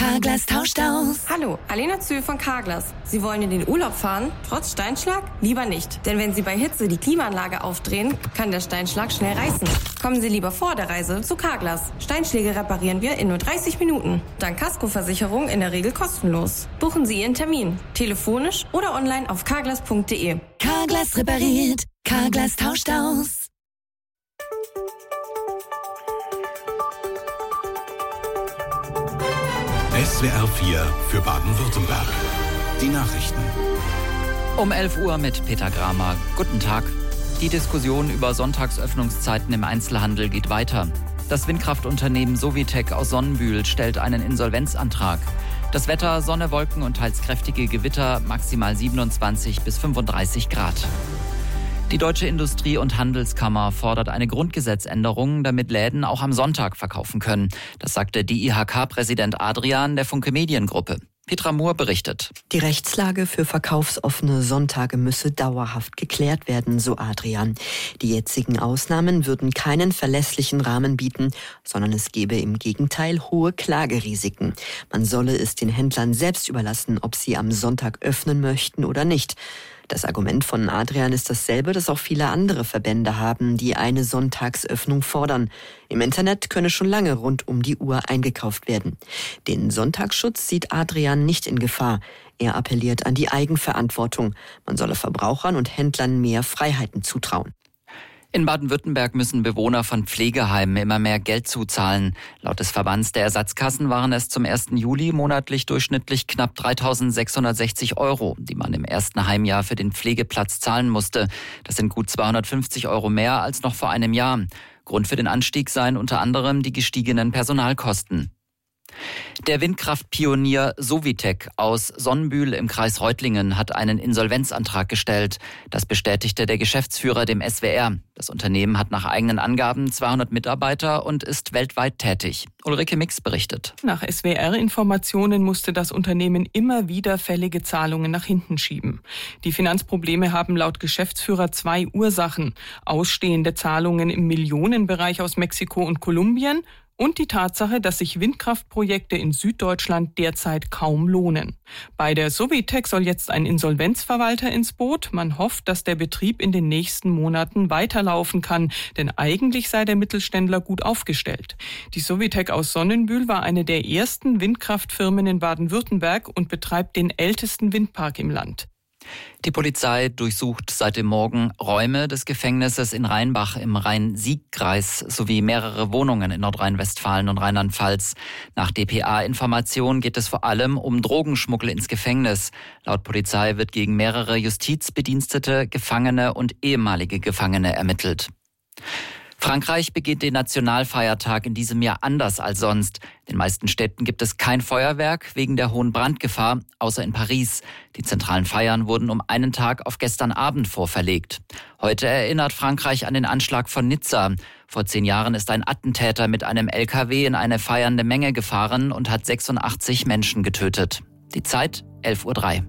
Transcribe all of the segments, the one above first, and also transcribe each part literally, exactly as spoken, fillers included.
Carglass tauscht aus. Hallo, Alena Zühl von Carglass. Sie wollen in den Urlaub fahren, trotz Steinschlag? Lieber nicht. Denn wenn Sie bei Hitze die Klimaanlage aufdrehen, kann der Steinschlag schnell reißen. Kommen Sie lieber vor der Reise zu Carglass. Steinschläge reparieren wir in nur dreißig Minuten. Dank Kaskoversicherung in der Regel kostenlos. Buchen Sie Ihren Termin. Telefonisch oder online auf carglass punkt de. Carglass repariert. Carglass tauscht aus. S W R vier für Baden-Württemberg. Die Nachrichten. Um elf Uhr mit Peter Gramer. Guten Tag. Die Diskussion über Sonntagsöffnungszeiten im Einzelhandel geht weiter. Das Windkraftunternehmen Sovitec aus Sonnenbühl stellt einen Insolvenzantrag. Das Wetter, Sonne, Wolken und teils kräftige Gewitter, maximal siebenundzwanzig bis fünfunddreißig Grad. Die Deutsche Industrie- und Handelskammer fordert eine Grundgesetzänderung, damit Läden auch am Sonntag verkaufen können. Das sagte D I H K-Präsident Adrian der Funke Mediengruppe. Petra Mohr berichtet. Die Rechtslage für verkaufsoffene Sonntage müsse dauerhaft geklärt werden, so Adrian. Die jetzigen Ausnahmen würden keinen verlässlichen Rahmen bieten, sondern es gebe im Gegenteil hohe Klagerisiken. Man solle es den Händlern selbst überlassen, ob sie am Sonntag öffnen möchten oder nicht. Das Argument von Adrian ist dasselbe, das auch viele andere Verbände haben, die eine Sonntagsöffnung fordern. Im Internet könne schon lange rund um die Uhr eingekauft werden. Den Sonntagsschutz sieht Adrian nicht in Gefahr. Er appelliert an die Eigenverantwortung. Man solle Verbrauchern und Händlern mehr Freiheiten zutrauen. In Baden-Württemberg müssen Bewohner von Pflegeheimen immer mehr Geld zuzahlen. Laut des Verbands der Ersatzkassen waren es zum ersten Juli monatlich durchschnittlich knapp dreitausendsechshundertsechzig Euro, die man im ersten Heimjahr für den Pflegeplatz zahlen musste. Das sind gut zweihundertfünfzig Euro mehr als noch vor einem Jahr. Grund für den Anstieg seien unter anderem die gestiegenen Personalkosten. Der Windkraftpionier Sovitec aus Sonnenbühl im Kreis Reutlingen hat einen Insolvenzantrag gestellt. Das bestätigte der Geschäftsführer dem S W R. Das Unternehmen hat nach eigenen Angaben zweihundert Mitarbeiter und ist weltweit tätig. Ulrike Mix berichtet. Nach S W R-Informationen musste das Unternehmen immer wieder fällige Zahlungen nach hinten schieben. Die Finanzprobleme haben laut Geschäftsführer zwei Ursachen: ausstehende Zahlungen im Millionenbereich aus Mexiko und Kolumbien und die Tatsache, dass sich Windkraftprojekte in Süddeutschland derzeit kaum lohnen. Bei der Sovitec soll jetzt ein Insolvenzverwalter ins Boot. Man hofft, dass der Betrieb in den nächsten Monaten weiterlaufen kann, denn eigentlich sei der Mittelständler gut aufgestellt. Die Sovitec aus Sonnenbühl war eine der ersten Windkraftfirmen in Baden-Württemberg und betreibt den ältesten Windpark im Land. Die Polizei durchsucht seit dem Morgen Räume des Gefängnisses in Rheinbach im Rhein-Sieg-Kreis sowie mehrere Wohnungen in Nordrhein-Westfalen und Rheinland-Pfalz. Nach D P A-Informationen geht es vor allem um Drogenschmuggel ins Gefängnis. Laut Polizei wird gegen mehrere Justizbedienstete, Gefangene und ehemalige Gefangene ermittelt. Frankreich begeht den Nationalfeiertag in diesem Jahr anders als sonst. In den meisten Städten gibt es kein Feuerwerk wegen der hohen Brandgefahr, außer in Paris. Die zentralen Feiern wurden um einen Tag auf gestern Abend vorverlegt. Heute erinnert Frankreich an den Anschlag von Nizza. Vor zehn Jahren ist ein Attentäter mit einem L K W in eine feiernde Menge gefahren und hat sechsundachtzig Menschen getötet. Die Zeit elf Uhr drei.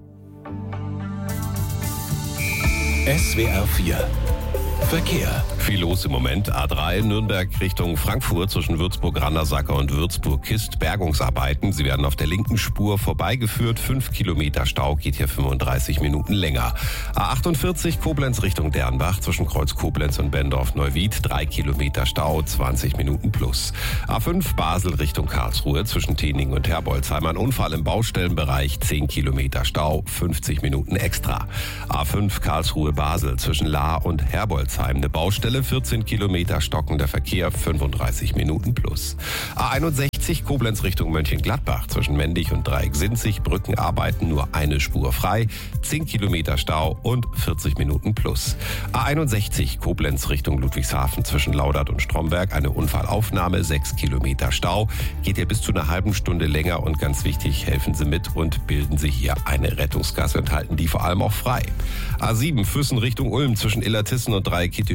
S W R vier Verkehr. Viel los im Moment. A drei Nürnberg Richtung Frankfurt zwischen Würzburg-Randersacker und Würzburg-Kist. Bergungsarbeiten. Sie werden auf der linken Spur vorbeigeführt. Fünf Kilometer Stau, geht hier fünfunddreißig Minuten länger. A achtundvierzig Koblenz Richtung Dernbach zwischen Kreuz Koblenz und Bendorf-Neuwied. Drei Kilometer Stau, zwanzig Minuten plus. A fünf Basel Richtung Karlsruhe zwischen Tening und Herbolzheim. Ein Unfall im Baustellenbereich. Zehn Kilometer Stau, fünfzig Minuten extra. A fünf Karlsruhe-Basel zwischen Lahr und Herbolzheim. Eine Baustelle, vierzehn Kilometer stockender Verkehr, fünfunddreißig Minuten plus. A einundsechzig Koblenz Richtung Mönchengladbach zwischen Mendig und Dreieck-Sinzig. Brückenarbeiten, nur eine Spur frei, zehn Kilometer Stau und vierzig Minuten plus. A einundsechzig Koblenz Richtung Ludwigshafen zwischen Laudert und Stromberg. Eine Unfallaufnahme, sechs Kilometer Stau. Geht hier bis zu einer halben Stunde länger und ganz wichtig, helfen Sie mit und bilden Sie hier eine Rettungsgasse und halten die vor allem auch frei. A sieben Füssen Richtung Ulm zwischen Illertissen und Dreieck-Kittistetten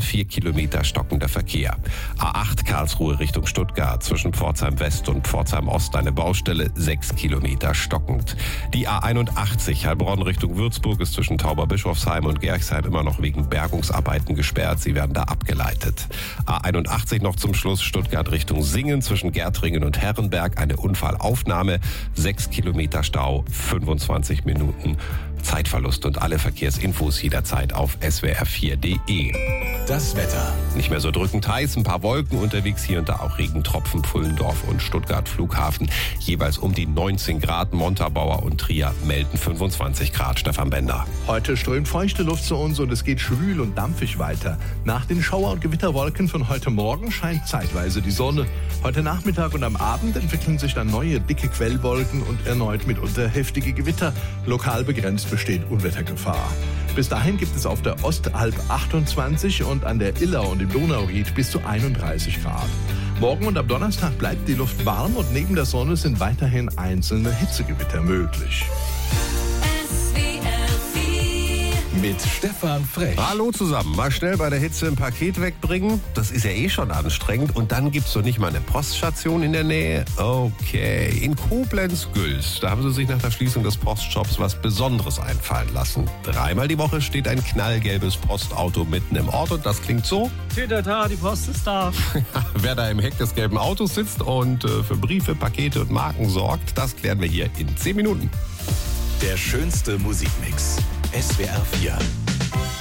vier Kilometer stockender Verkehr. A acht Karlsruhe Richtung Stuttgart, zwischen Pforzheim West und Pforzheim Ost eine Baustelle, sechs Kilometer stockend. Die A einundachtzig Heilbronn Richtung Würzburg ist zwischen Tauberbischofsheim und Gerchsheim immer noch wegen Bergungsarbeiten gesperrt. Sie werden da abgeleitet. A einundachtzig noch zum Schluss Stuttgart Richtung Singen, zwischen Gärtringen und Herrenberg eine Unfallaufnahme, sechs Kilometer Stau, fünfundzwanzig Minuten Zeitverlust und alle Verkehrsinfos jederzeit auf S W R vier Punkt de. Das Wetter. Nicht mehr so drückend heiß, ein paar Wolken unterwegs, hier und da auch Regentropfen, Pfullendorf und Stuttgart Flughafen. Jeweils um die neunzehn Grad, Montabaur und Trier melden fünfundzwanzig Grad. Stefan Bender. Heute strömt feuchte Luft zu uns und es geht schwül und dampfig weiter. Nach den Schauer- und Gewitterwolken von heute Morgen scheint zeitweise die Sonne. Heute Nachmittag und am Abend entwickeln sich dann neue dicke Quellwolken und erneut mitunter heftige Gewitter. Lokal begrenzt besteht Unwettergefahr. Bis dahin gibt es auf der Ostalb achtundzwanzig und an der Iller und im Donauried bis zu einunddreißig Grad. Morgen und am Donnerstag bleibt die Luft warm und neben der Sonne sind weiterhin einzelne Hitzegewitter möglich. Mit Stefan Frech. Hallo zusammen. Mal schnell bei der Hitze ein Paket wegbringen. Das ist ja eh schon anstrengend. Und dann gibt's doch nicht mal eine Poststation in der Nähe. Okay. In Koblenz-Gülz, da haben sie sich nach der Schließung des Postshops was Besonderes einfallen lassen. Dreimal die Woche steht ein knallgelbes Postauto mitten im Ort und das klingt so. Tütata, die Post ist da. Wer da im Heck des gelben Autos sitzt und äh, für Briefe, Pakete und Marken sorgt, das klären wir hier in zehn Minuten. Der schönste Musikmix. S W R vier.